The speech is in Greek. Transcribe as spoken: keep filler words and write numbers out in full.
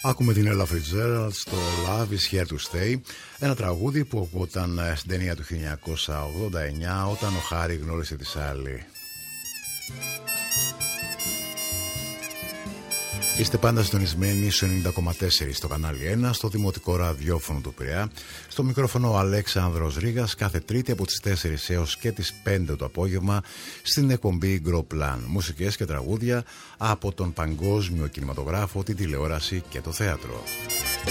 Άκουμε την Ella Fitzgerald στο Love is Here to Stay, ένα τραγούδι που ακούγονταν στην ταινία του χίλια εννιακόσια ογδόντα εννιά όταν ο Χάρη γνώρισε τη Σάλι. Είστε πάντα συντονισμένοι στο ενενήντα κόμμα τέσσερα στο κανάλι ένα, στο Δημοτικό Ραδιόφωνο του Πειραιά. Στο μικρόφωνο ο Αλέξανδρος Ρήγας, κάθε Τρίτη από τις τέσσερις έως και τις πέντε το απόγευμα στην εκπομπή Γκροπλάν. Μουσικές και τραγούδια από τον παγκόσμιο κινηματογράφο, την τηλεόραση και το θέατρο.